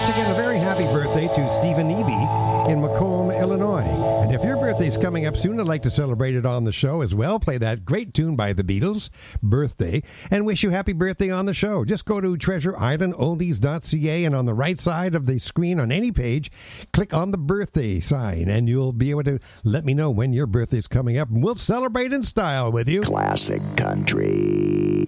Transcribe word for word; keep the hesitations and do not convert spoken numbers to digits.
again, a very happy birthday to Stephen Eby in Macomb, Illinois. And if your birthday's coming up soon, I'd like to celebrate it on the show as well. Play that great tune by the Beatles, Birthday, and wish you happy birthday on the show. Just go to treasure island oldies dot c a, and on the right side of the screen on any page, click on the birthday sign, and you'll be able to let me know when your birthday's coming up, and we'll celebrate in style with you. Classic country.